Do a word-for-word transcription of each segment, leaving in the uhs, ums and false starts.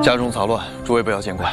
家中杂乱，诸位不要见怪。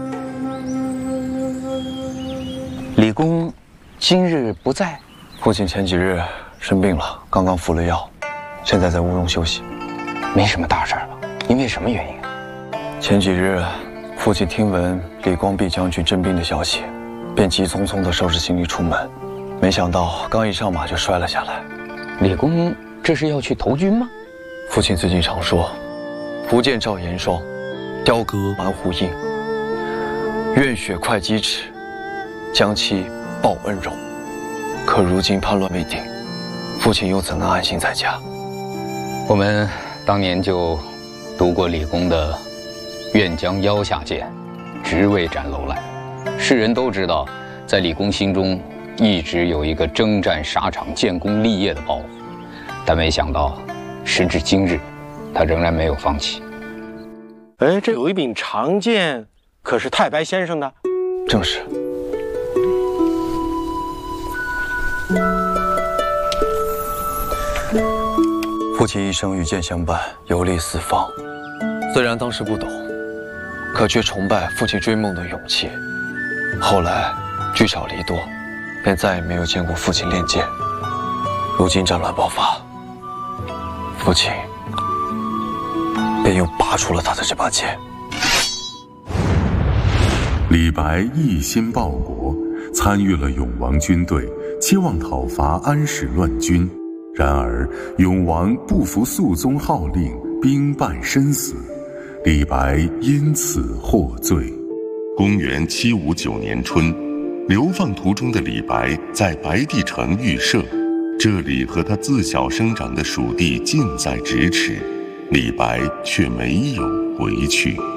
李公今日不在， 父亲前几日生病了，刚刚服了药，现在在屋中休息。 没什么大事吧？因为什么原因啊？ 前几日，父亲听闻李光弼将军征兵的消息，便急匆匆地收拾行李出门，没想到刚一上马就摔了下来。 李公这是要去投军吗？ 父亲最近常说，福建赵延双，雕戈蛮胡应，愿血会击齿，将其报恩荣。可如今叛乱未定，父亲又怎能安心在家？ 我们当年就读过李公的“愿将腰下剑，直为斩楼来”，世人都知道，在李公心中一直有一个征战沙场、建功立业的抱负，但没想到，时至今日，他仍然没有放弃。 哎，这有一柄长剑，可是太白先生的？ 正是。父亲一生与剑相伴，游历四方。虽然当时不懂，可却崇拜父亲追梦的勇气。后来聚少离多，便再也没有见过父亲练剑。如今战乱爆发，父亲便又拔出了他的这把剑。 李白一心报国，参与了永王军队，期望讨伐安史乱军。然而永王不服肃宗号令，兵败身死，李白因此获罪。 公元七五九年春，流放途中的李白在白帝城遇赦，这里和他自小生长的蜀地近在咫尺，李白却没有回去。